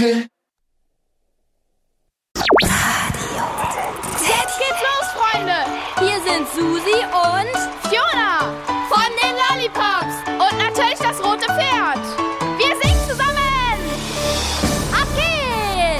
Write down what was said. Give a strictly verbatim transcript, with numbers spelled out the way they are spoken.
Onkel. Jetzt geht's los, Freunde. Hier sind Susi und